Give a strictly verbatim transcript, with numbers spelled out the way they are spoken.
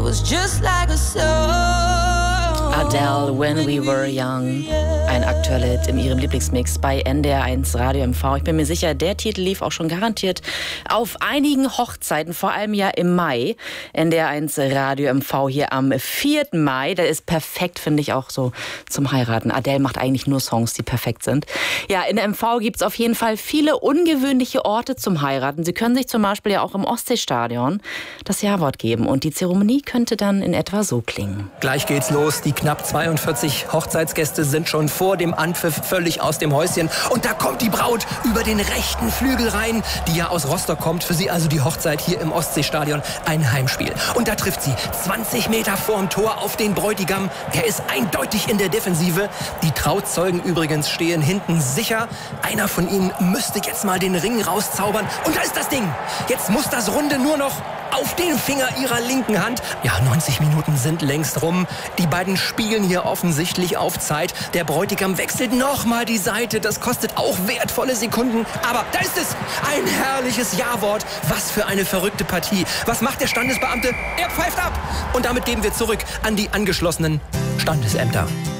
was just like a song. Adele, When We Were Young. Ein aktueller Hit in ihrem Lieblingsmix bei N D R eins Radio M V. Ich bin mir sicher, der Titel lief auch schon garantiert auf einigen Hochzeiten, vor allem ja im Mai. N D R eins Radio M V hier am vierten Mai. Der ist perfekt, finde ich, auch so zum Heiraten. Adele macht eigentlich nur Songs, die perfekt sind. Ja, in M V gibt es auf jeden Fall viele ungewöhnliche Orte zum Heiraten. Sie können sich zum Beispiel ja auch im Ostseestadion das Ja-Wort geben. Und die Zeremonie könnte dann in etwa so klingen. Gleich geht's los. Die knapp zweiundvierzig Hochzeitsgäste sind schon vor dem Anpfiff völlig aus dem Häuschen. Und da kommt die Braut über den rechten Flügel rein, die ja aus Rostock kommt. Für sie also die Hochzeit hier im Ostseestadion ein Heimspiel. Und da trifft sie zwanzig Meter vorm Tor auf den Bräutigam. Er ist eindeutig in der Defensive. Die Trauzeugen übrigens stehen hinten sicher. Einer von ihnen müsste jetzt mal den Ring rauszaubern. Und da ist das Ding. Jetzt muss das Runde nur noch auf den Finger ihrer linken Hand. Ja, neunzig Minuten sind längst rum. Die beiden spielen hier offensichtlich auf Zeit. Der Bräutigam wechselt nochmal die Seite. Das kostet auch wertvolle Sekunden. Aber da ist es. Ein herrliches Ja-Wort. Was für eine verrückte Partie. Was macht der Standesbeamte? Er pfeift ab. Und damit geben wir zurück an die angeschlossenen Standesämter.